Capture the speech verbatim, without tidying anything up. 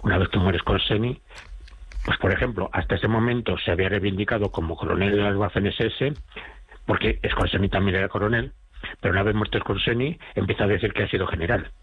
Una vez que mueres Kolseni, pues por ejemplo, hasta ese momento se había reivindicado como coronel de las Waffen-S S, porque Kolseni también era coronel, pero una vez muerto Kolseni empieza a decir que ha sido general.